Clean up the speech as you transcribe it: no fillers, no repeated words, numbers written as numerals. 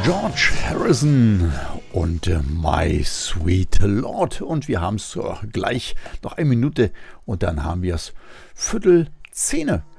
George Harrison und My Sweet Lord. Und wir haben es gleich noch 1 Minute und dann haben wir es 9:15.